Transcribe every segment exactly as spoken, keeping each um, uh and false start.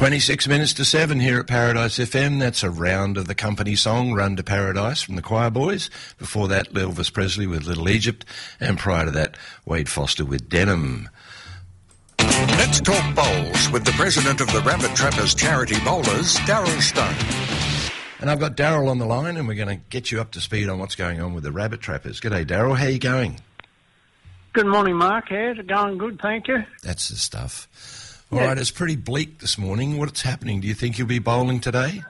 twenty-six minutes to seven here at Paradise F M. That's a round of the company song, Run to Paradise, from the Choir Boys. Before that, Elvis Presley with Little Egypt. And prior to that, Wade Foster with Denim. Let's talk bowls with the president of the Rabbit Trappers Charity Bowlers, Daryl Stone. And I've got Daryl on the line, and we're going to get you up to speed on what's going on with the Rabbit Trappers. G'day, Daryl. How are you going? Good morning, Mark. Yeah, going good, thank you. That's the stuff. All yeah. right, it's pretty bleak this morning. What's happening? Do you think you'll be bowling today?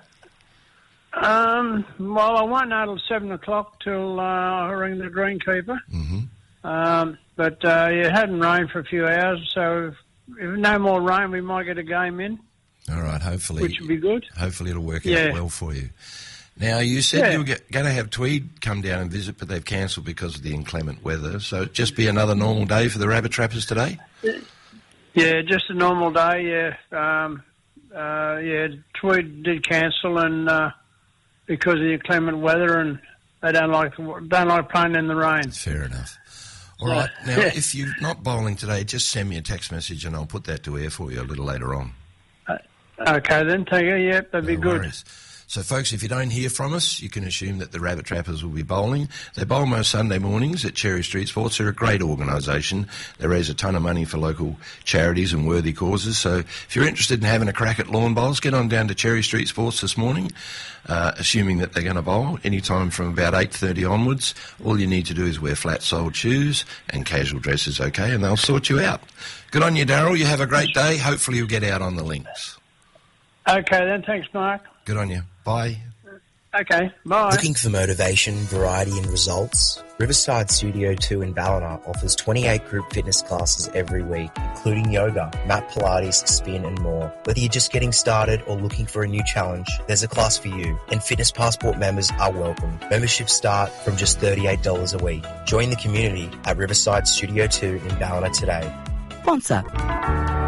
Um, well, I won't know till seven o'clock till uh, I ring the greenkeeper. Mm-hmm. Um, but uh, it hadn't rained for a few hours, so if, if no more rain, we might get a game in. All right, hopefully. Which would be good. Hopefully it'll work yeah. out well for you. Now, you said yeah. you were going to have Tweed come down and visit, but they've cancelled because of the inclement weather. So it'd just be another normal day for the Rabbit Trappers today? Yeah. Yeah, just a normal day, yeah. Um, uh, yeah, Tweed did cancel and uh, because of the inclement weather, and they don't like don't like playing in the rain. Fair enough. All right, now, yeah. if you're not bowling today, just send me a text message and I'll put that to air for you a little later on. Uh, okay, then, thank you. Yeah, that'd be no good. Worries. So, folks, if you don't hear from us, you can assume that the Rabbit Trappers will be bowling. They bowl most Sunday mornings at Cherry Street Sports. They're a great organisation. They raise a ton of money for local charities and worthy causes. So if you're interested in having a crack at lawn bowls, get on down to Cherry Street Sports this morning, uh, assuming that they're going to bowl anytime from about eight thirty onwards. All you need to do is wear flat-soled shoes, and casual dress is okay, and they'll sort you out. Good on you, Daryl. You have a great day. Hopefully you'll get out on the links. Okay, then. Thanks, Mark. Good on you. Bye. Okay, bye. Looking for motivation, variety and results? Riverside Studio two in Ballina offers twenty-eight group fitness classes every week, including yoga, mat Pilates, spin and more. Whether you're just getting started or looking for a new challenge, there's a class for you, and Fitness Passport members are welcome. Memberships start from just thirty-eight dollars a week. Join the community at Riverside Studio two in Ballina today. Sponsor.